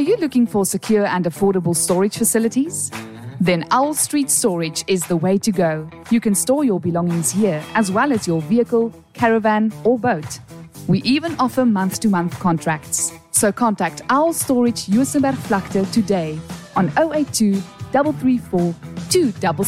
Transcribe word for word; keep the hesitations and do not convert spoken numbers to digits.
you looking for secure and affordable storage facilities? Then Owl Street Storage is the way to go. You can store your belongings here as well as your vehicle, caravan or boat. We even offer month-to-month contracts. So contact Owl Storage Juisenberg Vlakte today on zero eight two, three three four, two seven